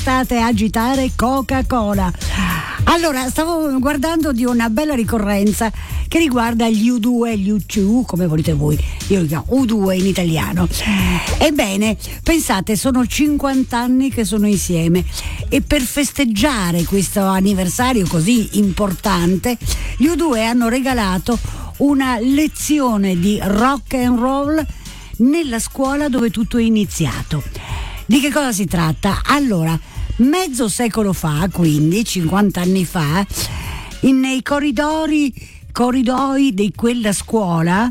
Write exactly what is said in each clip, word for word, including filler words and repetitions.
state a agitare Coca-Cola. Allora, stavo guardando di una bella ricorrenza che riguarda gli U due, gli U due, come volete voi, io li chiamo U due in italiano. Ebbene, pensate, sono cinquanta anni che sono insieme e per festeggiare questo anniversario così importante, gli U due hanno regalato una lezione di rock and roll nella scuola dove tutto è iniziato. Di che cosa si tratta? Allora, mezzo secolo fa, quindi cinquanta anni fa, in, nei corridori, corridoi di quella scuola,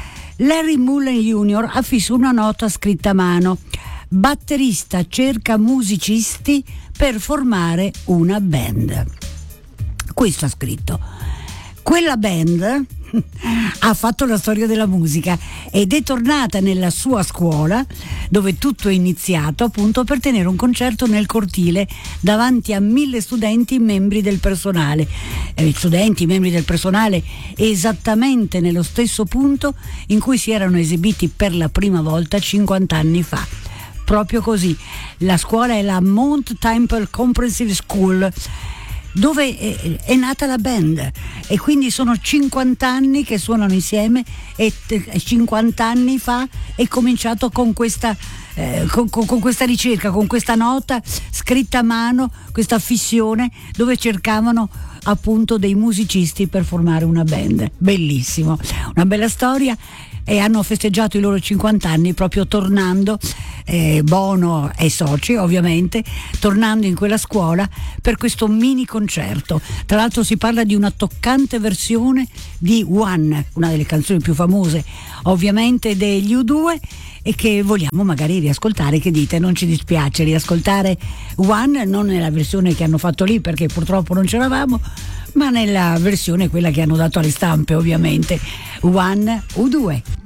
Larry Mullen junior affissa una nota scritta a mano: batterista cerca musicisti per formare una band. Questo ha scritto. Quella band ha fatto la storia della musica ed è tornata nella sua scuola dove tutto è iniziato, appunto per tenere un concerto nel cortile davanti a mille studenti membri del personale. Eh, studenti membri del personale esattamente nello stesso punto in cui si erano esibiti per la prima volta cinquanta anni fa. Proprio così. La scuola è la Mount Temple Comprehensive School, dove è, è nata la band, e quindi sono cinquanta anni che suonano insieme e cinquanta anni fa è cominciato con questa, eh, con, con, con questa ricerca, con questa nota scritta a mano, questa fissione dove cercavano appunto dei musicisti per formare una band. Bellissimo, una bella storia. E hanno festeggiato i loro cinquanta anni proprio tornando, eh, Bono e soci ovviamente, tornando in quella scuola per questo mini concerto. Tra l'altro si parla di una toccante versione di One, una delle canzoni più famose ovviamente degli U due, e che vogliamo magari riascoltare. Che dite? Non ci dispiace riascoltare One, non nella versione che hanno fatto lì perché purtroppo non c'eravamo, ma nella versione quella che hanno dato alle stampe ovviamente. One U due.